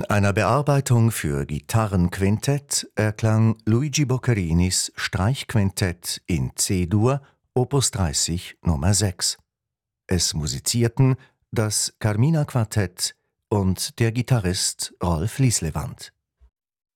In einer Bearbeitung für Gitarrenquintett erklang Luigi Boccarinis Streichquintett in C-Dur, Opus 30 Nummer 6. Es musizierten das Carmina Quartett und der Gitarrist Rolf Lislewand.